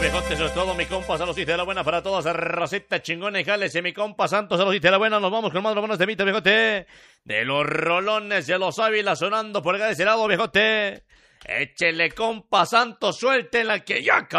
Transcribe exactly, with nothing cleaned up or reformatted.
viejote, sobre todo mi compa, se los dice de la buena para todas, raceta chingona y jales, y mi compa Santos se los dice de la buena. Nos vamos con más de los buenos de mito, viejote, de los rolones de los Ávila sonando por acá de ese lado, viejote. Échele, compa Santos, suelten la que ya acabó.